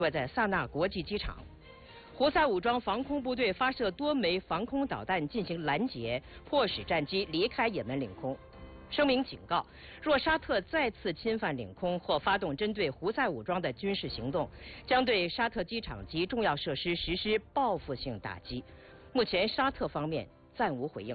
落在萨那国际机场。胡塞武装防空部队发射多枚防空导弹进行拦截，迫使战机离开也门领空。声明警告，若沙特再次侵犯领空或发动针对胡塞武装的军事行动，将对沙特机场及重要设施实施报复性打击。目前沙特方面暂无回应。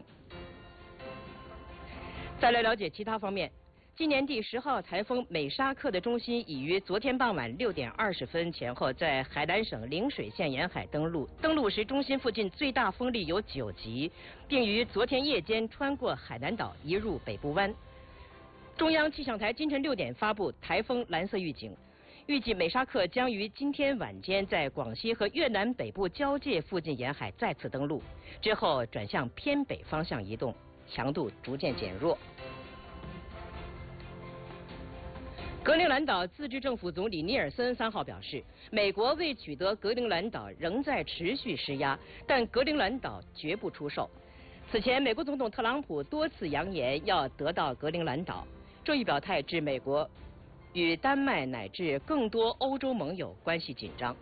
再来了解其他方面。今年第10号台风美沙克的中心已于昨天傍晚6点20分前后在海南省陵水县沿海登陆。登陆时，中心附近最大风力有9级，并于昨天夜间穿过海南岛移入北部湾。中央气象台今晨6点发布台风蓝色预警，预计美沙克将于今天晚间在广西和越南北部交界附近沿海再次登陆，之后转向偏北方向移动，强度逐渐减弱。格陵兰岛自治政府总理尼尔森3号表示，美国为取得格陵兰岛仍在持续施压，但格陵兰岛绝不出售。此前，美国总统特朗普多次扬言要得到格陵兰岛，这一表态致美国与丹麦乃至更多欧洲盟友关系紧张。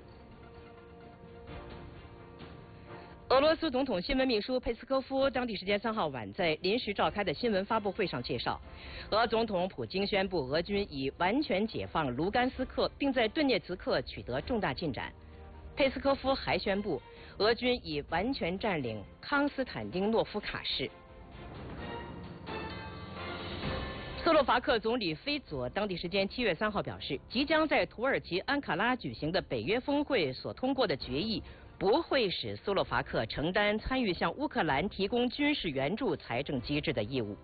俄罗斯总统新闻秘书佩斯科夫当地时间3号晚在临时召开的新闻发布会上介绍，俄总统普京宣布俄军已完全解放卢甘斯克，并在顿涅茨克取得重大进展。佩斯科夫还宣布，俄军已完全占领康斯坦丁诺夫卡市。斯洛伐克总理菲佐当地时间7月3号表示，即将在土耳其安卡拉举行的北约峰会所通过的决议不会使斯洛伐克承担参与向乌克兰提供军事援助财政机制的义务。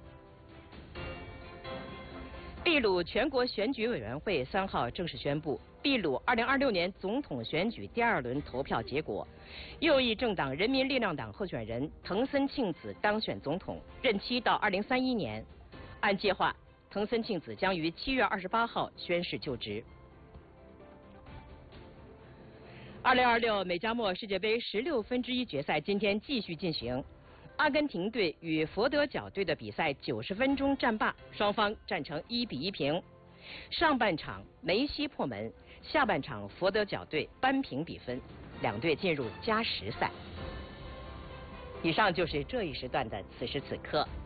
秘鲁全国选举委员会3号正式宣布秘鲁2026年总统选举第2轮投票结果，右翼政党人民力量党候选人藤森庆子当选总统，任期到2031年。按计划，藤森庆子将于7月28号宣誓就职。2026美加墨世界杯16分之一决赛今天继续进行，阿根廷队与佛得角队的比赛90分钟战罢，双方战成1比1平。上半场梅西破门，下半场佛得角队扳平比分，两队进入加时赛。以上就是这一时段的此时此刻。